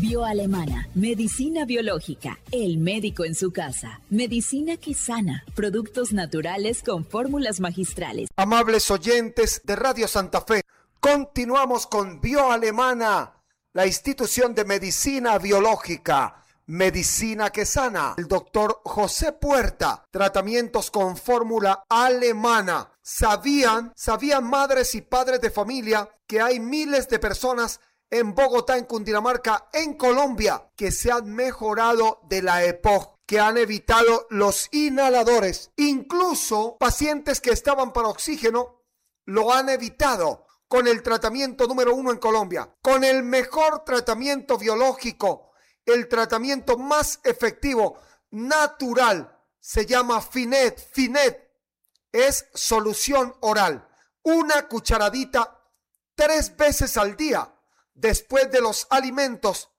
Bioalemana, medicina biológica, el médico en su casa, medicina que sana, productos naturales con fórmulas magistrales. Amables oyentes de Radio Santa Fe, continuamos con Bioalemana, la institución de medicina biológica, medicina que sana. El doctor José Puerta, tratamientos con fórmula alemana. ¿Sabían madres y padres de familia que hay miles de personas en Bogotá, en Cundinamarca, en Colombia, que se han mejorado de la EPOC, que han evitado los inhaladores? Incluso pacientes que estaban para oxígeno lo han evitado con el tratamiento número 1 en Colombia, con el mejor tratamiento biológico, el tratamiento más efectivo, natural, se llama Finet. Finet es solución oral, una cucharadita 3 veces al día. Después de los alimentos,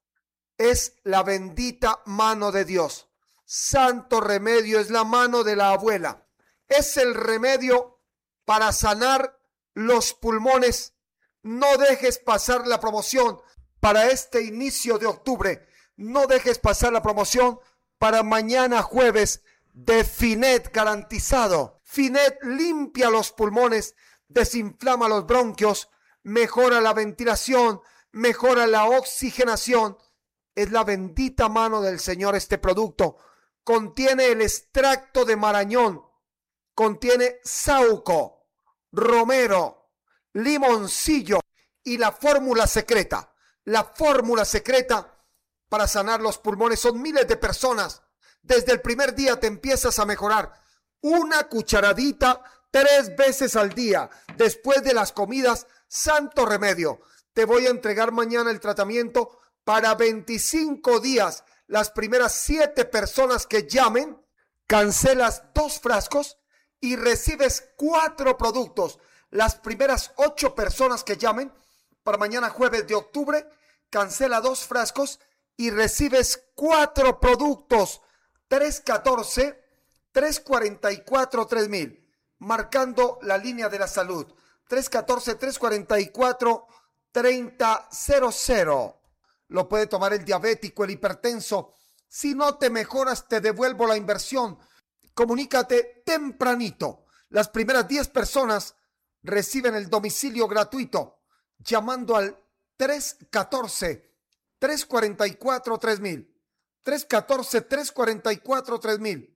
es la bendita mano de Dios. Santo remedio, es la mano de la abuela. Es el remedio para sanar los pulmones. No dejes pasar la promoción para este inicio de octubre. No dejes pasar la promoción para mañana jueves de Finet garantizado. Finet limpia los pulmones, desinflama los bronquios, mejora la ventilación, mejora la oxigenación. Es la bendita mano del Señor este producto. Contiene el extracto de marañón, contiene saúco, romero, limoncillo y la fórmula secreta. La fórmula secreta para sanar los pulmones. Son miles de personas. Desde el primer día te empiezas a mejorar. Una cucharadita 3 veces al día. Después de las comidas, santo remedio. Te voy a entregar mañana el tratamiento para 25 días. Las primeras 7 personas que llamen, cancelas 2 frascos y recibes 4 productos. Las primeras 8 personas que llamen para mañana jueves de octubre, cancela 2 frascos y recibes 4 productos. 314-344-3000, marcando la línea de la salud. 314-344-3000. Lo puede tomar el diabético, el hipertenso. Si no te mejoras, te devuelvo la inversión. Comunícate tempranito. Las primeras 10 personas reciben el domicilio gratuito llamando al 314-344-3000. 314-344-3000.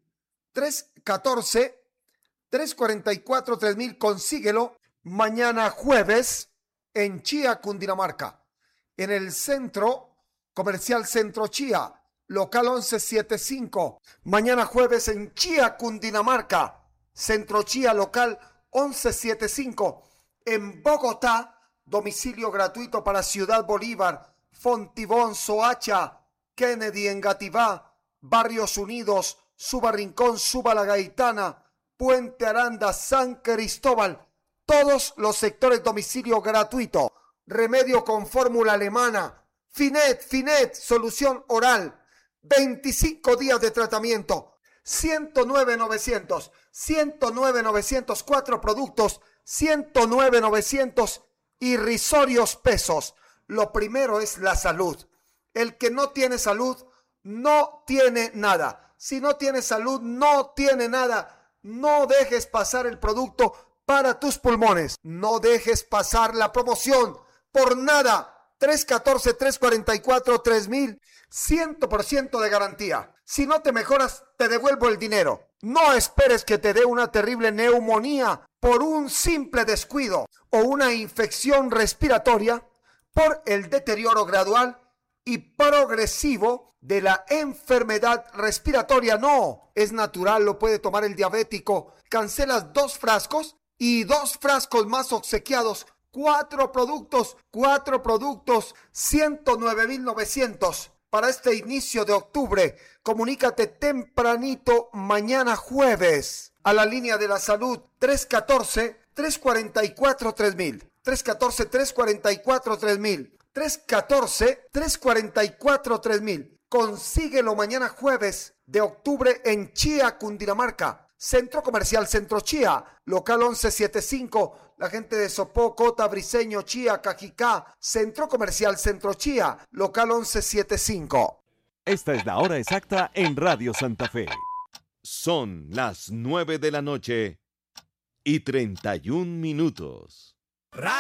314-344-3000. Consíguelo mañana jueves en Chía, Cundinamarca. En el Centro Comercial Centro Chía, local 1175. Mañana jueves en Chía, Cundinamarca. Centro Chía, local 1175. En Bogotá, domicilio gratuito para Ciudad Bolívar, Fontibón, Soacha, Kennedy, Engativá, Barrios Unidos, Suba Rincón, Suba La Gaitana, Puente Aranda, San Cristóbal. Todos los sectores domicilio gratuito. Remedio con fórmula alemana. Finet, solución oral. 25 días de tratamiento. 109,900. 109,900. 4 productos. 109,900. Irrisorios pesos. Lo primero es la salud. El que no tiene salud no tiene nada. Si no tiene salud, no tiene nada. No dejes pasar el producto para tus pulmones. No dejes pasar la promoción por nada. 314-344-3000. 100% de garantía. Si no te mejoras, te devuelvo el dinero. No esperes que te dé una terrible neumonía por un simple descuido o una infección respiratoria por el deterioro gradual y progresivo de la enfermedad respiratoria. No, es natural, lo puede tomar el diabético. Cancelas 2 frascos y 2 frascos más obsequiados. 4 productos, 109,900 para este inicio de octubre. Comunícate tempranito mañana jueves a la línea de la salud 314-344-3000. 314-344-3000. 314-344-3000. Consíguelo mañana jueves de octubre en Chía, Cundinamarca. Centro Comercial Centro Chía, local 1175, la gente de Sopó, Cota, Briceño, Chía, Cajicá, Centro Comercial Centro Chía, local 1175. Esta es la hora exacta en Radio Santa Fe. Son las 9 de la noche y 31 minutos.